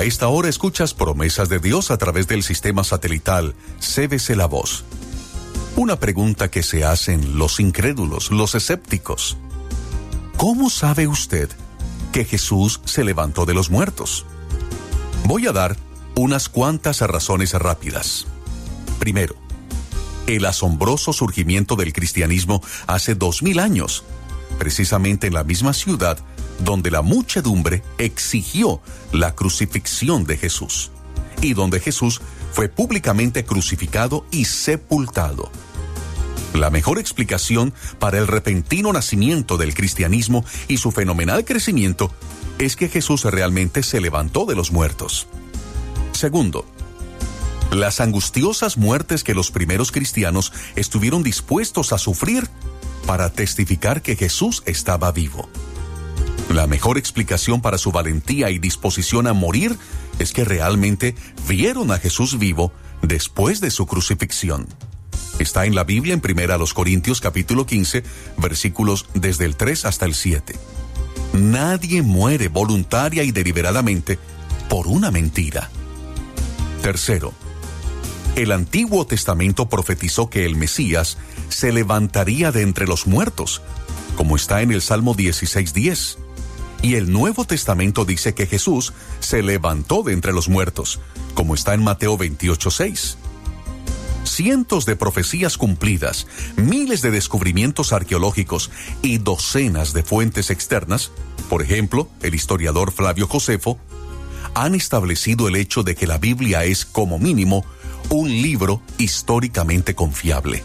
esta hora escuchas Promesas de Dios a través del sistema satelital CBC La Voz. Una pregunta que se hacen los incrédulos, los escépticos. ¿Cómo sabe usted que Jesús se levantó de los muertos? Voy a dar unas cuantas razones rápidas. Primero, el asombroso surgimiento del cristianismo hace 2000 años, precisamente en la misma ciudad donde la muchedumbre exigió la crucifixión de Jesús, y donde Jesús fue públicamente crucificado y sepultado. La mejor explicación para el repentino nacimiento del cristianismo y su fenomenal crecimiento es que Jesús realmente se levantó de los muertos. Segundo, las angustiosas muertes que los primeros cristianos estuvieron dispuestos a sufrir para testificar que Jesús estaba vivo. La mejor explicación para su valentía y disposición a morir es que realmente vieron a Jesús vivo después de su crucifixión. Está en la Biblia en 1 Corintios capítulo 15, versículos desde el 3 hasta el 7. Nadie muere voluntaria y deliberadamente por una mentira. Tercero, el Antiguo Testamento profetizó que el Mesías se levantaría de entre los muertos, como está en el Salmo 16:10. Y el Nuevo Testamento dice que Jesús se levantó de entre los muertos, como está en Mateo 28:6. Cientos de profecías cumplidas, miles de descubrimientos arqueológicos y docenas de fuentes externas, por ejemplo, el historiador Flavio Josefo, han establecido el hecho de que la Biblia es, como mínimo, un libro históricamente confiable.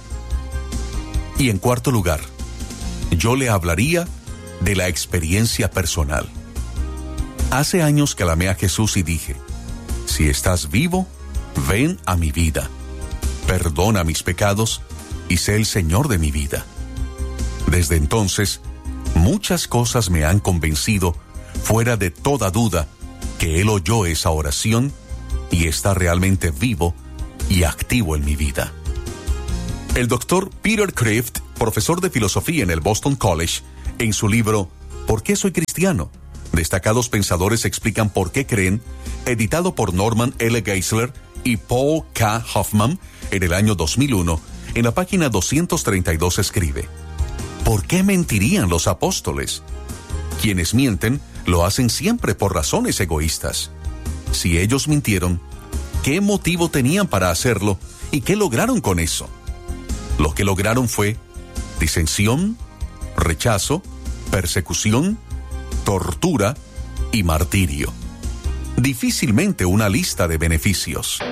Y en cuarto lugar, yo le hablaría de la experiencia personal. Hace años clamé a Jesús y dije: si estás vivo, ven a mi vida. Perdona mis pecados y sé el Señor de mi vida. Desde entonces, muchas cosas me han convencido, fuera de toda duda, que Él oyó esa oración y está realmente vivo y activo en mi vida. El doctor Peter Kreeft, profesor de filosofía en el Boston College, en su libro ¿Por qué soy cristiano?, destacados pensadores explican por qué creen, editado por Norman L. Geisler y Paul K. Hoffman en el año 2001, en la página 232 escribe: ¿por qué mentirían los apóstoles? Quienes mienten lo hacen siempre por razones egoístas. Si ellos mintieron, ¿qué motivo tenían para hacerlo y qué lograron con eso? Lo que lograron fue disensión, rechazo, persecución, tortura y martirio. Difícilmente una lista de beneficios.